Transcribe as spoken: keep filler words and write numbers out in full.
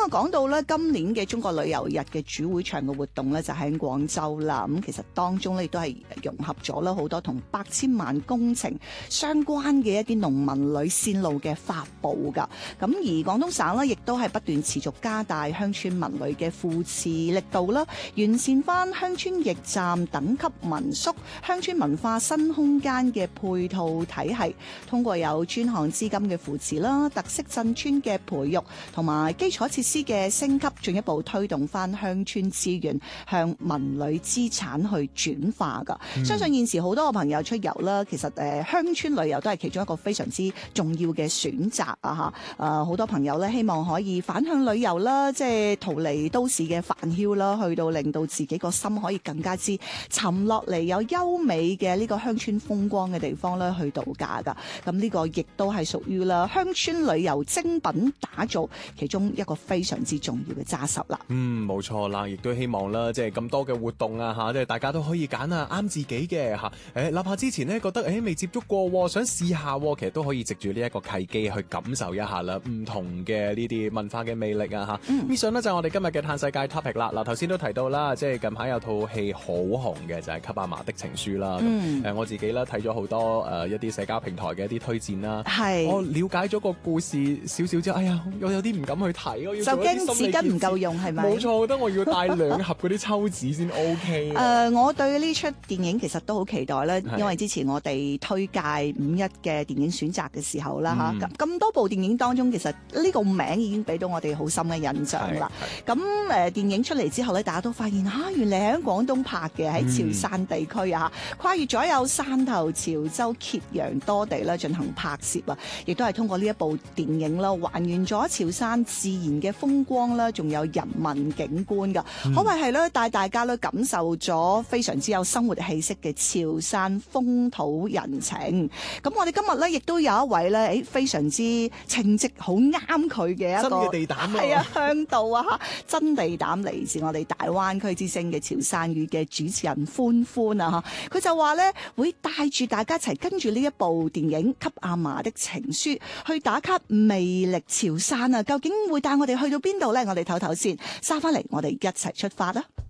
啊，講到咧今年嘅中國旅遊日嘅主會場嘅活動咧，就喺廣州啦。咁其實當中咧亦都係融合咗啦好多同百千萬工程相關嘅一啲農民旅線路嘅發布㗎。咁而廣東省咧亦都係不斷持續加大鄉村民旅嘅扶持力度啦，完善翻鄉村驛站、等級民宿、鄉村文化新空間嘅配套體系，通過有專項資金嘅扶持啦、特色鎮村嘅培育同埋基礎設施嘅升級，進一步推動翻鄉村資源向民旅資產去轉化㗎。嗯、相信現時好多個朋友出遊啦，其實誒、呃、鄉村旅遊都係其中一個非常之重要嘅選擇啊！嚇誒好多朋友咧希望可以反向旅遊啦，即係逃離都市嘅煩囂啦，去到令到自己個心可以更加之沉落嚟，有優美嘅呢個鄉村風光嘅地方咧去度假㗎。咁呢個亦都係屬於啦鄉村旅遊精品打造其中一個非常之重要嘅揸手啦。 嗯，冇錯啦，亦都希望啦，即係咁多嘅活動啊嚇，即係大家都可以揀啊啱自己嘅嚇。誒，哪怕之前咧覺得誒未接觸過，想試下，其實都可以藉住呢一個契機去感受一下啦，唔同嘅呢啲文化嘅魅力啊嚇。咁以上咧就係我哋今日嘅嘆世界 topic 啦。嗱，頭先都提到啦，即係近排有套戲好紅嘅就係《給阿嫲的情書》啦。嗯。誒，我自己咧睇咗好多誒一啲社交平台嘅一啲推薦啦。係。我了解咗個故事少少之後，哎呀，我有啲唔敢去睇，我要做一啲心理建設。就驚紙巾唔夠用係咪？冇錯，我覺得我要帶兩盒嗰啲抽紙先 OK。誒，我對呢出電影其實都好期待啦，因為之前我哋推介五一嘅電影選擇嘅時候啦嚇，咁咁、嗯、多部電影當中，其實呢個名已經俾到我哋好深嘅印象啦。咁誒、呃、電影出嚟之後咧，大家都發現嚇、啊，原嚟係喺廣東拍嘅，喺潮汕地區啊，跨越咗有汕頭、潮州、揭陽多地啦進行拍攝啊，亦都係通過呢一部電影啦，還原咗潮汕自然嘅風光啦，仲有人文景觀㗎，嗯、可謂係咧帶大家咧感受咗非常之有生活氣息嘅潮汕風土人情。咁我哋今日咧亦都有一位咧，誒非常之稱職好啱佢嘅一個真嘅地膽啊，係啊，向導啊嚇，真地膽嚟自我哋大灣區之星嘅潮汕語嘅主持人歡歡啊嚇，佢就話咧會帶住大家一齊跟住呢一部電影《給阿嫲的情書》去打卡魅力潮汕啊！究竟會帶我哋去到邊度咧？我哋唞唞先，收翻嚟我哋一齊出發啦！